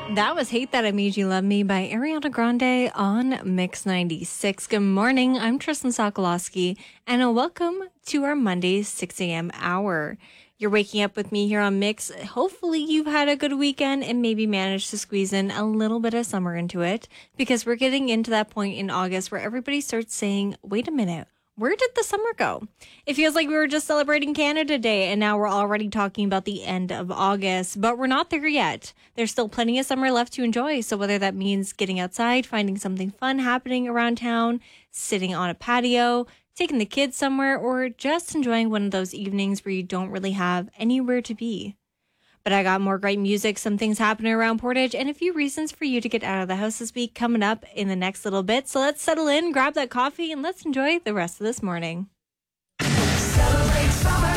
That was Hate That I Made You Love Me by Ariana Grande on Mix 96. Good morning. I'm Tristan Sokolowski, and welcome to our Monday 6 a.m. hour. You're waking up with me here on Mix. Hopefully you've had a good weekend and maybe managed to squeeze in a little bit of summer into it, because we're getting into that point in August where everybody starts saying, wait a minute, where did the summer go? It feels like we were just celebrating Canada Day and now we're already talking about the end of August, but we're not there yet. There's still plenty of summer left to enjoy. So whether that means getting outside, finding something fun happening around town, sitting on a patio, taking the kids somewhere, or just enjoying one of those evenings where you don't really have anywhere to be. But I got more great music, some things happening around Portage, and a few reasons for you to get out of the house this week coming up in the next little bit. So let's settle in, grab that coffee, and let's enjoy the rest of this morning. Celebrate summer.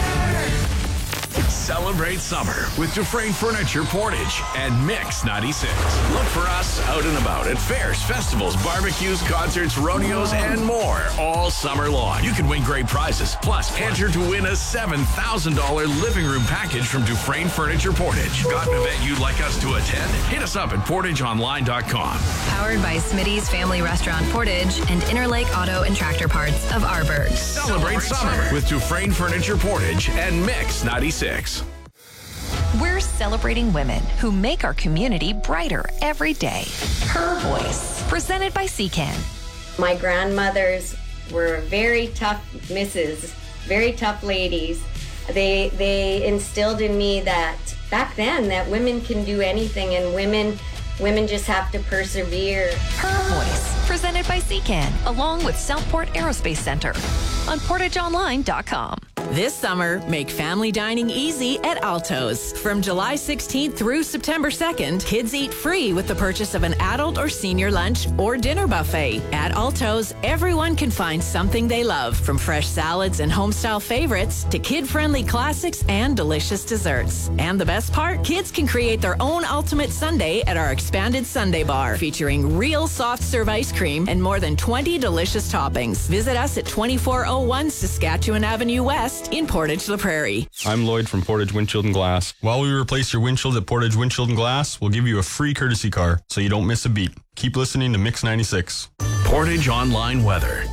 Celebrate summer with Dufresne Furniture Portage and Mix 96. Look for us out and about at fairs, festivals, barbecues, concerts, rodeos, and more all summer long. You can win great prizes. Plus, enter to win a $7,000 living room package from Dufresne Furniture Portage. Got an event you'd like us to attend? Hit us up at portageonline.com. Powered by Smitty's Family Restaurant Portage and Interlake Auto and Tractor Parts of Arborg. Celebrate summer with Dufresne Furniture Portage and Mix 96. We're celebrating women who make our community brighter every day. Her Voice, presented by CCAN. My grandmothers were very tough misses, very tough ladies. They instilled in me that back then that women can do anything, and women just have to persevere. Her Voice, presented by CCAN, along with Southport Aerospace Center on portageonline.com. This summer, make family dining easy at Alto's. From July 16th through September 2nd, kids eat free with the purchase of an adult or senior lunch or dinner buffet. At Alto's, everyone can find something they love, from fresh salads and home-style favorites to kid-friendly classics and delicious desserts. And the best part, kids can create their own ultimate sundae at our expanded sundae bar, featuring real soft-serve ice cream and more than 20 delicious toppings. Visit us at 2401 Saskatchewan Avenue West in Portage La Prairie. I'm Lloyd from Portage Windshield and Glass. While we replace your windshield at Portage Windshield and Glass, we'll give you a free courtesy car so you don't miss a beat. Keep listening to Mix 96. Portage Online Weather.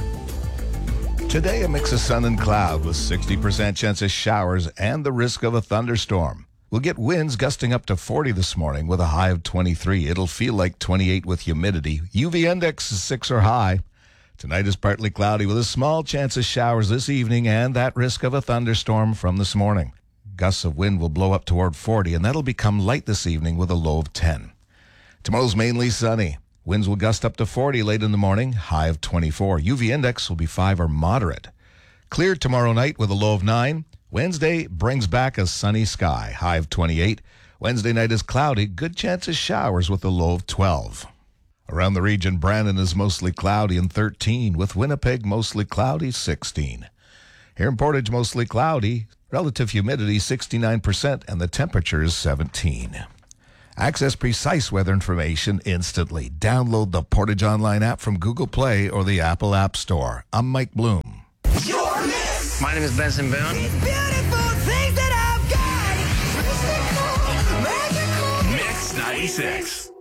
Today, a mix of sun and cloud with 60% chance of showers and the risk of a thunderstorm. We'll get winds gusting up to 40 this morning with a high of 23. It'll feel like 28 with humidity. UV index is 6 or high. Tonight is partly cloudy with a small chance of showers this evening and that risk of a thunderstorm from this morning. Gusts of wind will blow up toward 40, and that'll become light this evening with a low of 10. Tomorrow's mainly sunny. Winds will gust up to 40 late in the morning, high of 24. UV index will be 5 or moderate. Clear tomorrow night with a low of 9. Wednesday brings back a sunny sky, high of 28. Wednesday night is cloudy, good chance of showers with a low of 12. Around the region, Brandon is mostly cloudy and 13, with Winnipeg mostly cloudy, 16. Here in Portage, mostly cloudy, relative humidity 69%, and the temperature is 17. Access precise weather information instantly. Download the Portage Online app from Google Play or the Apple App Store. I'm Mike Bloom. Your Mix. My name is Benson Boone. These beautiful things that I've got. Mystical, magical. Mix 96.